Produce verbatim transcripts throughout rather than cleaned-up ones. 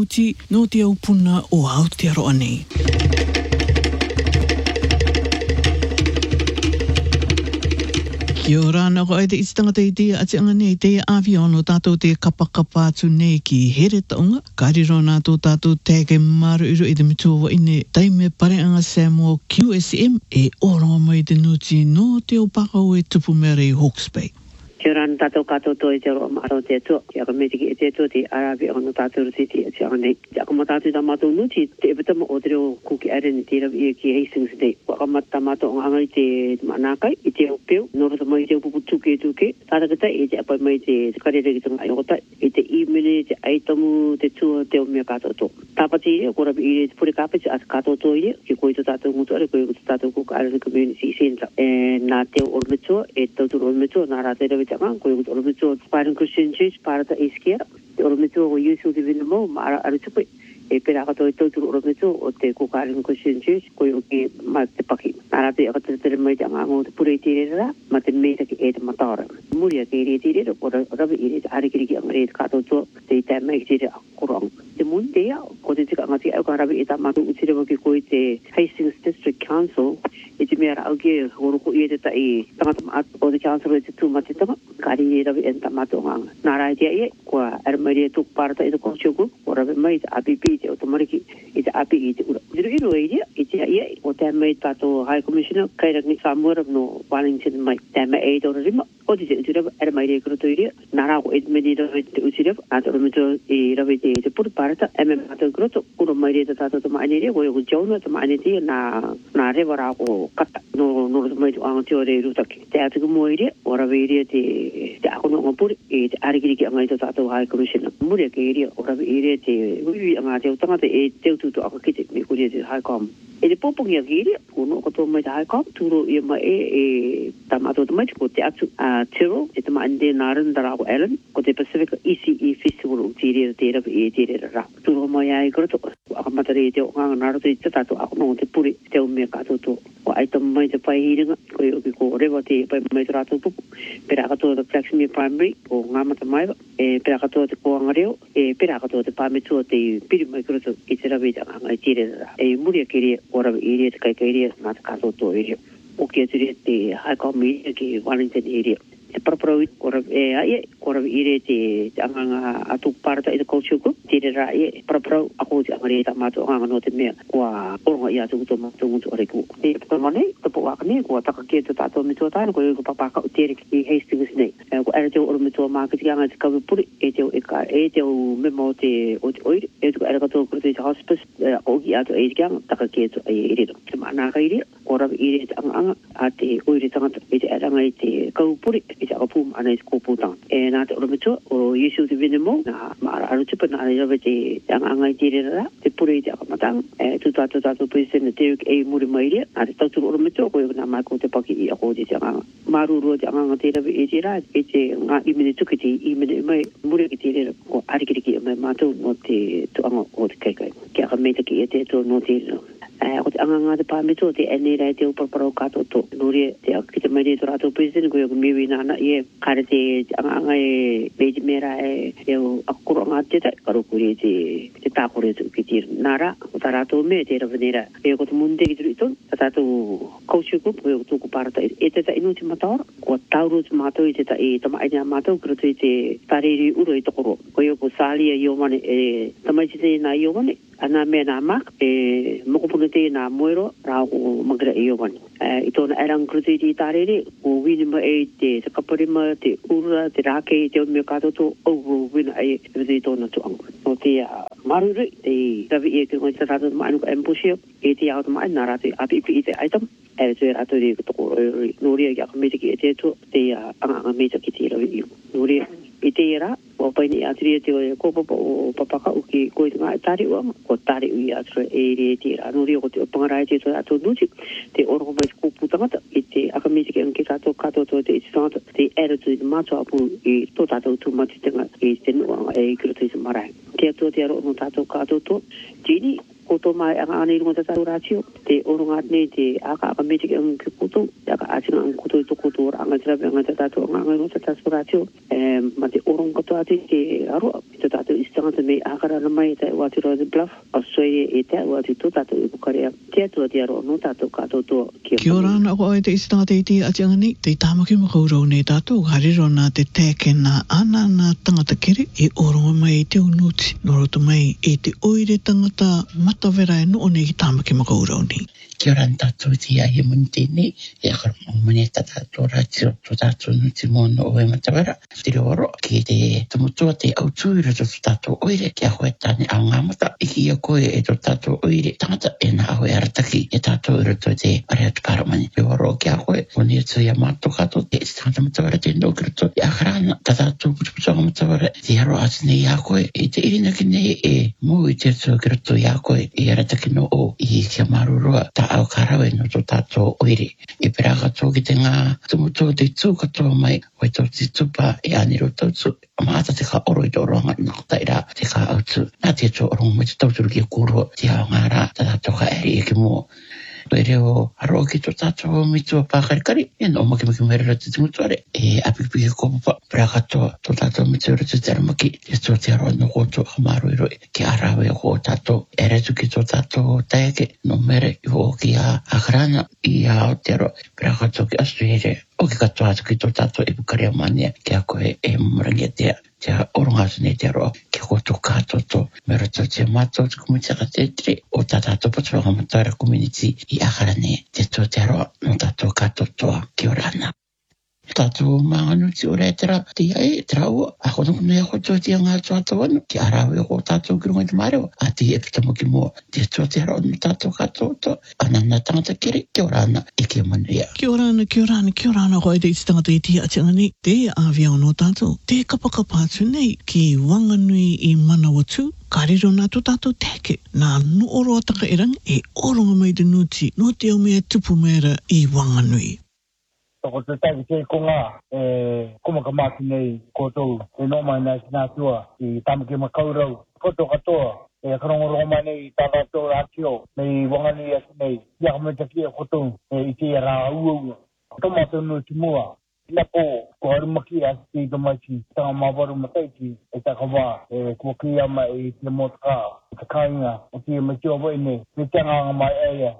nuti no te upuna o Aotearoa nei. Kia ora na ko ai te itanga te te ati anga nei te avion o tātou te kapakapa atu nei ki here taunga. Kariro nā tō tātou tege maru iro i te mitua ine taime pare anga Samoa Q S M e oronga mai te nuti no te opakau e tupu mere i Hawke's Bay. Kia ora na tātou kato to e te roa maro te atua. Kia ka metiki e te atua te arabi o na tātou rutiti e te anga nei. Kia ka matātou ta mātou nuti te epatama o te reo kuki are ni te rabi e ki Hastings nei. Waka mata mātou nganga i te manakai i te upeo. Nora ta mai te upupu tuke tuke. Tātakata e te apai mai te karere ki tanga iota. E te imene te aitamu te tua te o mea kato to. Tāpati i ko rabi i re te pure kāpeti a te kato to i re. Ki koe to tātou ngutu are koe to tātou kuka are ni community centre. E nā te o ormetua e tauturu ormetua nā rā te rabi koe o ormetua Byron Christian Church parata Ischia te ormetua o Youth Divina Mo ma ara tupe e pera kato e tauturu ormetua o te Byron Christian Church koe o ki ma te paki ara te akatere mai te anga o te pure i tirera ma te meta ki e te matara muria ke i tirera o rabi i re te arikiri ki anga re te kato tua te i taimai ki tirera korong te mun te ia ko te tika anga te au ka rabi i ta matu utirewa ki koe te Hastings District Council e te mea au ke horoko i e te tai tangata ma o te council e te tūmatitanga kari e rabi e tamatu nganga. Nā rai tia ie, kua aramari e tuk parata i te kōchoku, o rabi mai te A P P te o tamariki i te A P I i te ura. Diru iru e ia, i tia ie, o te mai tātou High Commissioner, kairangi Samuera no Wellington mai, te mai e tōra rima, o te te utireva, aramari e kuruto i ria, nā rā ko e te meni rabi te utireva, nā tōra mito i rabi te te puru parata, e me mātou kuruto, uro mai rea tātou ta maine rea, ko e ko Jonah ta maine tia, nā rewa rā ko kata, no no mai tu anga te ore rutaki. Te atu mo i rea, o rabi i rea te te akono ngapuri e te arikiri ki anga i te tātou High Commissioner. Muria ke i rea, o rabi i rea te ui anga te utangata e te ututu aka kite, me kuria te High Com. E te popongi a ki i rea, kono kato mai te High Com, tūro i mai e e tamato te mai, ko te atu a Tiro, e te maande nāran darako Allen, ko te Pacific E C E Festival o te rea te rabi e te rea rā. Tūro mai ai kurato, aka matare e te o nganga nārato i te tātou akono te puri, te o mea kato to. O aitam mai te pai hiringa, ko i oki ko rewa te pai mai te rātou pupu. Pera katoa te Flaxmere Primary, o ngāmata maiwa, e pera katoa te koanga reo, e pera katoa te pāmetua te piri mai kuruto i te rabi te anga i tere rā. E muria ke rea, o rabi i rea te kai kai rea, nā te katoa tō i rea. O kia tu rea te High Com i rea ki Wellington i rea. Te paraparau i korabi e aie, korabi i re te anganga atu parata i te culture group, tere rā e paraparau ako te angare e ta mātou anganga no te mea kua oronga i atu kuto mātou ngutu ore ku. E pamanei, tapo waka nei, kua taka kia te tātou mitua tāna, kua ko papaka o tere ki Hastings nei. Kua era te o oro mitua mākiti anga te kawipuri, e te o eka, e te o memo o te o te oire, e tuka era katoa kuruto i te hospice, o ki atu e te anga, taka kia tu e i rero. Te maanaka i rea, korabi i re te anganga, a te oire tangata, e te eranga i te kawipuri, i te akapū maana i te kōpūtanga. E nā te oramitua o Yesu te Venemo, nā maara arutupa, nā rewa te anga i te rera, te pure i te akamatanga, e tu tātou tātou President Derek A. Muri Mairea, nā te tauturu oramitua, koe nā Michael te paki i ako te te anga. Marurua te anga te rewa e te rā, e te ngā imene tuki te imene mai, muri ki te rera, ko arikiriki mai mātou no te tuanga o te kaikai. Kia ka meita ki e te to no te rera. Ko te anga ngā te pāmeto, te ene rai te uparaparo kato to. Nore, te ki te mai te rātou President, koe o miwi nāna i e kare te anga anga e beji mera e e o akuro ngā te tai, karo kore te te tākore ki te nāra, o tā rātou me te rawanera. E ko te munde ki turu iton, tā tātou culture group, koe o tōku pārata e te tai inu te mataora, ko tauru te mātou i te tai tamainia mātou, karo te te tariri uro i tokoro. Koe o ko sālia i o mane, e tamaiti te nā i o mane, ana mea nā mak, e mokopuna te nā moero, rā o magra i o mane. I tōna erang kruti i tārere, o winima e te te kaparima, te ura, te rāke i te o mea kātoto, o wina e i tōna tuanga. No te maruru, te rawi e te ngai te rātou maanuka embushio, e te au te maai, nā rātou apipi i te aitam, e te rātou re toko noria ki aka meta ki e te atua, te anga meta ki te rawi i. Noria, i te era, o paini i atria te o kōpapa o papaka o ki koe te ngā e tāri uanga, ko tāri ui atra e re te era. Noria, ko te pangarai te toa ato nuti, te orongo mai te kōpū tangata, i te akamiti ki anke kātou kātou toa te iti tangata, te era tu i te mātua apu i tō tātou tūmati tenga i te nuanga e i kiro te iti marae. Te atua te aro no tātou kātou toa, Jini, koto mai anga ane runga te tātou rātio, te oronga atne te aka akamiti ki anke koto, te aka atinga anke koto i tō koto ora anga te rabi anga te tātou anga anga runga te tātou rātio, ma te oronga toa te te aroa, te tātou istangata me ākara na mai te watu Royal Bluff, Australia e te watu tō tātou i Bukarea. Te atua te aro no tātou kātou tō kia. Kia ora ana ko ai te istangata i te atianga ni, te tāmaki makaurau nei tātou, hariro nā te tēke nā ana nā tangata kere, e oronga mai te unuti, noroto mai e te oire tangata matawera e no nei ki tāmaki makaurau ni. Kia ora tātou ti a he muni tēnei, e akara mōmane tātou rātiro tō tātou nuti mōno o e matawera. Te oro, ki te tumutua te autūira tō tātou oire, ki a hoe tāne ao ngāmata, iki a koe e tō tātou oire tangata e nā hoe arataki, e tātou ira tō te pare atu paramani. Te oro, ki a hoe, moni e tō ia mātou kato, te tangata matawera te nōkira tō, e akara ana, tā tātou putuputuanga matawera, te aro ati nei a koe, e te irina ki nei e mō i te tō kira tō i a koe, e arataki no o, i kia marurua, tā au karawe no tō tātou oire. E peraga tō ki te ngā tumutua te tū katoa mai, hoi tō te tupa e aniro tautu. Maata te ka oro i tō ronga i naka taira te ka autu. Nā te tō ronga mai te tauturu ki a kūrua, te ao ngā rā, tā tātou ka eri e ki mō. Tō e reo haro ki tō tātou mitua pākarikari, e no maki maki mwerera te timutuare, e apikipiki kōpapa, peraga tō tō tātou mitua te te aramaki, e tō te aro no kōtō hamaru i roi, ki arawe o kō tātou, e retu ki tō tātou taeke, no mere i o ki a akarana, i a Aotearoa, peraga tō ki Australia, o ki katoa atu ki tō tātou i Bukarea mania, ki a koe e marangia tea, te oronga atu nei te aroa, ki a kōtō kātoto, mera tō te mātou te kumitaka te tre, o tā tātou patuanga matara community i akarane, te tō te aroa, no tātou kātotoa, ki ora ana. Tātou mānganuti o rētera te iai, te raua, a kono kono ia koto te ngā tātou anu, ki arawe o tātou ki runga te mareo, a te e pitamo ki mua, te tō te aroa no tātou katoto, anana tangata kere, ki ora ana, e kia manuia. Ki ora ana, ki ora ana, ki ora ana, koe te istangata i te atianga ni, te awia no tātou, te kapakapa atu nei, ki wanganui i Manawatu, kariro nā tō tātou teke, nā no oro ataka erang, e oronga mai te nuti, no te au mea tupu mera i wanganui. Toko te taiki te konga, e kumaka māti nei kōtou, e no mai nai ki nā tua, i tamaki makaurau. Koto katoa, e karongorongo mai nei tātā tō rātio, nei wangani ati nei, ia kametaki e kotou, e i te rā uau. Tomato no te mua, ina ko, ko harumaki ati te maiti, tanga mawaru mataiti, e tā kawa, e kua kiyama e te motaka, te kāinga, o te maiti o waine, me tianga mai eia,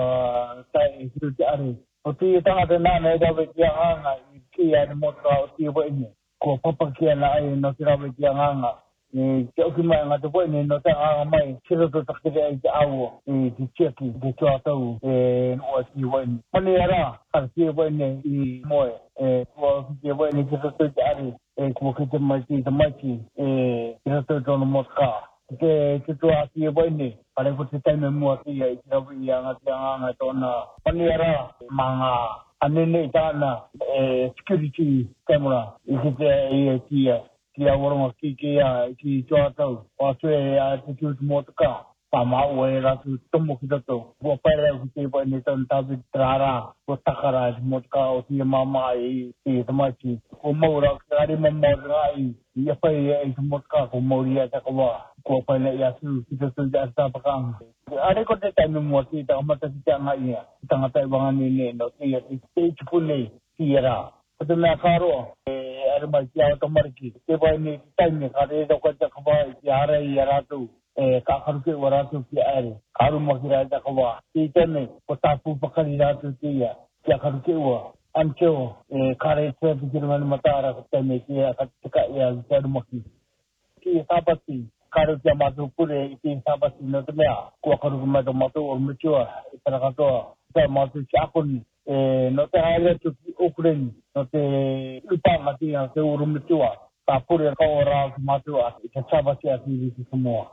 kua tai e hiru te are. O te tangata nāna e rawe ki a nganga i kia ni motra o te waine. Ko papa kia na ai no te rawe ki a nganga. E te oki mai ngā te waine no te nganga mai. Kira to takere ai te awo. E te tiaki, te tua tau. E no a te waine. Mani ara, kara te waine i moe. E kua ki te waine kira to te are. E kua ki te maiti te maiti. E kira to tono motka. Ke te tua te waine. Pare ko te taime mua ki ai te rawi i a ngā te nganga tōna. Pani ara, mga anene i tāna security camera i ki te i a kia. Ki a waronga ki ki a ki tua tau. O atu e a te kiuti mōtaka. Pa mau e ratu tomo ki tato. Kua paira ki te waine tāna tāwi trāra. Kua takara i te mōtaka o tia mama i te tamaiti. Kua maura ki ari mamaura i. I a pai e te mōtaka ko mauri a takawa. Kua paina i asu ki tato i asa pakanga. Are ko te taime mua ki ta amata ki te anga ia. Tangata i wangani ne no te ia te te tupune ki era. Ko te mea kāroa. E are mai ki awa tamariki. Te waine ki taime ka re rau te kawai ki ara i a rātou. E ka karuke ua rātou ki are. Karu maki rai te kawai. Ki tēne ko tāpū pakari rātou ki ia. Ki a karuke ua. Ancho e kare te pikirumani matara ko taime ki a katika ia ki aru maki. Ki e tāpati. Karo kia mātou pure i te tāpati no te mea. Kua karuku mai tō mātou o mitua, i tara katoa. Tā mātou ki akoni, e, no te haere tu ki okureni, no te upanga ti a te uru mitua. Tā pure kau rā ki mātou a i te tāpati a ti riki Samoa.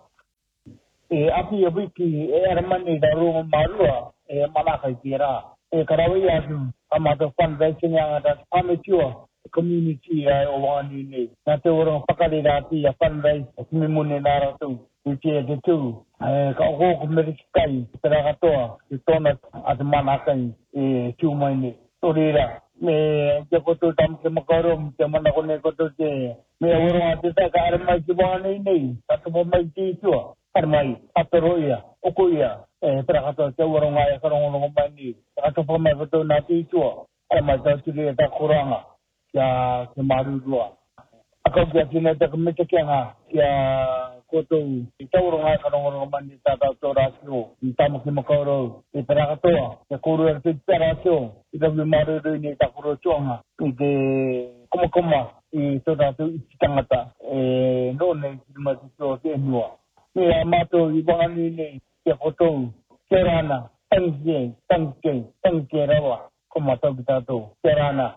E api a wiki e aramani da runga marua, e manaka i te rā. E karawai atu, a mātou fundraising anga da whametua. Community ai o wani nei. Nā te oranga whakare rāti a fundraise o kimi mune nā rātou. I te te tū. Ka oko ko meriki te rā katoa. Te tōna a te mana kai e tū mai nei. Tō reira. Me te koto tam te makaro, te mana kone koto te. Me oranga te taka are mai te wani nei. Katopo mai te tua. Are mai. Atoro ia. Oko ia. E te rā katoa te oranga e karongorongo mai nei. Katopo mai koto nā te tua. Are mai tau tiri e ta koranga. Kia ke marurua. Ako kia kina te kumita kia ngā, kia koutou i tauro ngā karongorongo mani tātau tō rāsio, i tamu ki makaurau, i parakatoa, kia kouru ar te te rāsio, i tamu marurui ni takuro tuanga, i te komakoma, i tō tātou i tangata, e no nei ki mati tō te nua. Ni a mātou i wangani nei, kia koutou, kia rāna, tangi, tangi, tangi rawa, ko mātou ki tātou, kia rāna.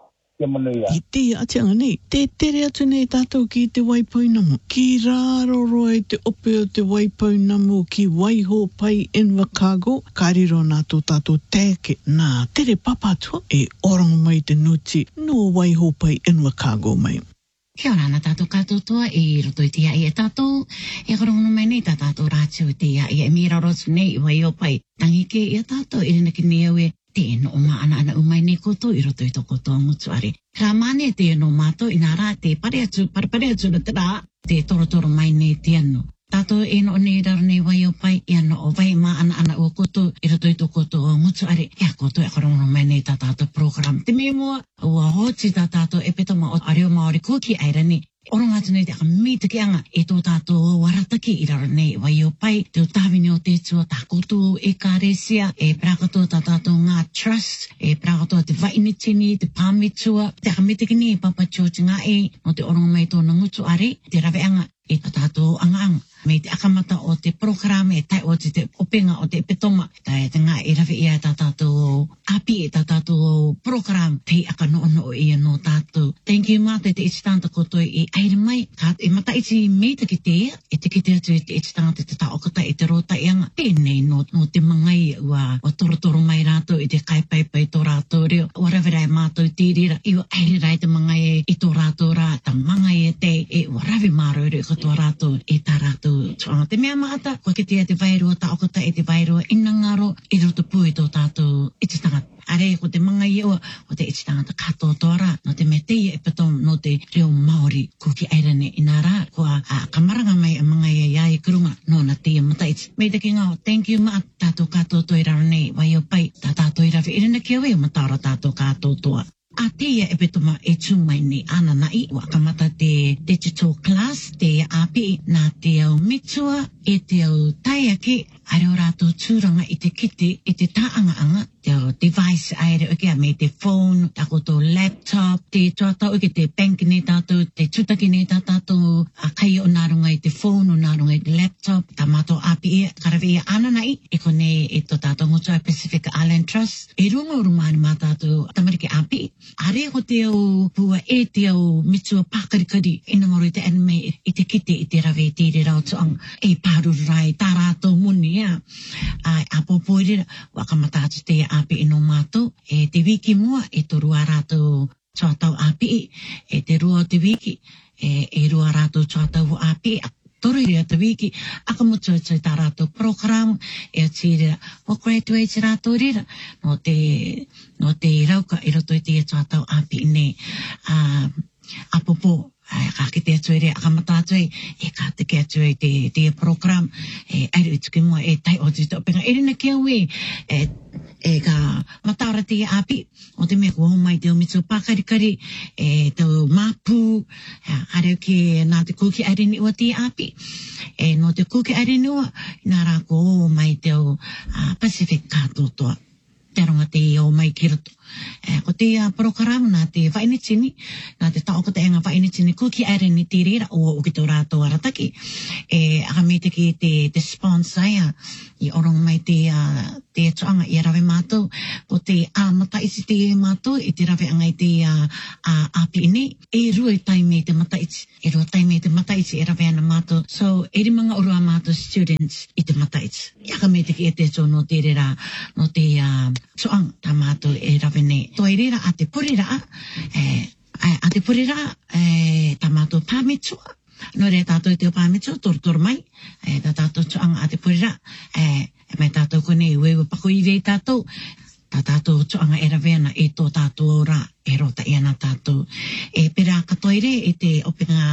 I te atianga nei, te tere atu nei tātou ki te waipaunamu. Ki rāro roe te ope o te waipaunamu ki waiho pai Invercargill. Kairiro nā tō tātou tēke nā tere papatua e orango mai te nuti no waiho pai Invercargill mai. Kia ora ana tātou katotoa e roto i te ia i e tātou. E karongono mai nei tā tātou rātio i te ia i e mira rotu nei i waiho pai. Tangike i a tātou e rina ki nea ue. Te no o maana ana umai nei koto i roto i tō koto mutu are. Ka mane te no mato i nā rā te pare atu, pare pare atu na te rā, te toro toro mai nei te anu. Tātou e no nei raro nei wai o pai, i ano o vai maana ana ua koto i roto i tō koto mutu are. Ia koto e karongono mai nei tā tātou program. Te me mua, ua hoti tā tātou e petoma o areo maori kuki airani. Orong atu nei te aka mita ki anga e tō tātou warataki i raro nei wai o pai, te o tāwini o te tua tā koto e kāresia, e prakato tā tātou ngā trust, e prakato te vainitini, te pāmitua, te aka mita ki ni e papa chōti ngā e, no te orong mai tōna ngutu are, te rawe anga e tā tātou anga anga. Me te akamata o te programe e tai o te, te openga o te petoma. Tai te ngā e rawe ia tā tātou api e tā tātou program te aka no no ia no tātou. Thank you mātai te iti tāngata koto i aere mai. Ka e mata iti meita ki te ea. E te ki te atu te iti tāngata te taokata e te rota ianga. Pēnei no, no te mangai ua o toro toro mai rātou i te kaipaipai tō rātou reo. Ua rawe rai mātou tīrira. I ua aere rai te mangai e i tō rātou rā. Ta mangai e te e ua rawe māro reo ka tō rātou e tā rātou. Tuanga te mea maata, kua ke tea te vairua taokata e te vairua inangaro i roto pui tō tātou iti tangata. Are ko te manga iua o te iti tangata katoa tōra, no te mea teia e patom no te reo Māori kuki airane i nā rā, kua a kamaranga mai a manga ia ia i kurunga no na teia mata iti. Mei te ki ngā, thank you maat tātou katoa tō i raro nei, wai o pai, tā tātou i rawe irina kia wei o matara tātou katoa toa. A teia e petoma e tūmai ni ana nai, wakamata te digital class, te api, nā te au mitua, e te au taiake, are o rātou tūranga i te kite, i te tāanga anga, te au device aere o kia me te phone, tako tō laptop, te tuatau ke te bank ne tātou, te tutaki ne tātou, a kai o nārunga i te phone, o nārunga i te laptop, tā mātou api ia, karawe ia ana nai, e kone e tō tātou ngotua Pacific Island Trust, e runga o rumani mā tātou tamariki api, are ko te au pua e te au mitua pākarikari, ina ngoro i te anime i te kite i te rawe i tere rau tuang, e pāruru rai tā rātou muni ia, ai a pōpoirira, wakamata atu te api ino mātou, e te wiki mua, e to rua rātou tuatau api, e te rua te wiki, e, e rua rātou tuatau api, tore rea te wiki, aka mutu atu tā rātou program, e ati rea, o graduate rātou rea, no te, no te rauka i roto i te tuatau api nei, uh, apopo, ka ki te atu rea, aka mata atu e, e ka te ke atu e te, te program, e aere i tuki mua, e tai o te topenga, e rina kia ue, e, e ka matara te api, o te mea kua mai te o mitu pakarikari, e te mapu, hareu ke nā te kuki aere ni ua te api, e no te kuki aere ni ua, nā rā kua mai te o uh, Pacific katotoa, te ronga te o mai ki roto. E, ko te uh, program nā te whainitini, nā te taokata e ngā whainitini kuki aere ni te rira o o ki tō rātou arataki. E aka me te ki te, te sponsor ia, i orong mai te, uh, te tuanga i rawe mātou, ko te āmata isi te mātou, i te rawe angai te uh, uh, api nei, e rua i tai me te mata isi, e rua tai me te mata isi e rawe ana mātou, so e rimanga urua mātou students i te mata isi. I aka me te ki e te tō no te rira, no te uh, tuanga tā mātou e rawe nei. Toi rira a te purira, e, a te purira, e, tā mātou pāmitua. No rea tātou te o pāmitua, toro toro mai, e, tā tātou tuanga a te purira, e, e mai tātou kone i wewa pako i vei tātou, tā tātou tuanga e raweana e tō tātou ora, e rota i ana tātou. E pera katoire e te openga